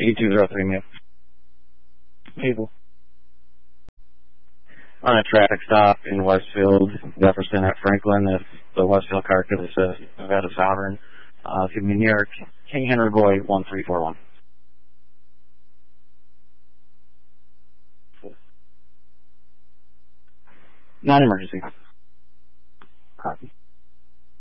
8203 Mule. People. On a traffic stop in Westfield, Jefferson at Franklin, if the Westfield car could assist Nevada Sovereign, give me New York, King Henry Boy 1341. Non-emergency. Copy.